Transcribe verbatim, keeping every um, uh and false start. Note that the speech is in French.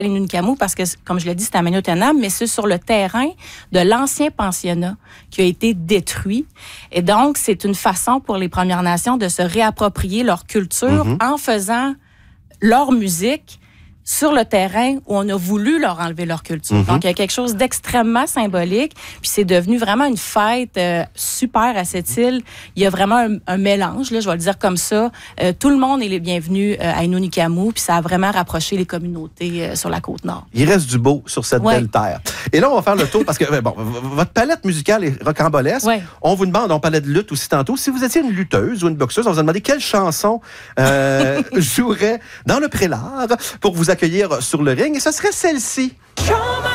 Nunikamu parce que, comme je l'ai dit, c'est à Manioutenam, mais c'est sur le terrain de l'ancien pensionnat qui a été détruit. Et donc, c'est une façon pour les Premières Nations de se réapproprier leur culture mm-hmm. en faisant leur musique sur le terrain où on a voulu leur enlever leur culture. Mm-hmm. Donc, il y a quelque chose d'extrêmement symbolique. Puis, c'est devenu vraiment une fête euh, super à cette île. Il y a vraiment un, un mélange, là, je vais le dire comme ça. Euh, tout le monde est les bienvenus euh, à Nunikamu. Puis, ça a vraiment rapproché les communautés euh, sur la Côte-Nord. Il reste du beau sur cette ouais. belle terre. Et là, on va faire le tour parce que, bon, votre palette musicale est rocambolesque. Ouais. On vous demande, on parlait de lutte aussi tantôt, si vous étiez une lutteuse ou une boxeuse, on vous a demandé quelle chanson euh, jouerait dans le prélat pour vous accueillir sur le ring, et ce serait celle-ci.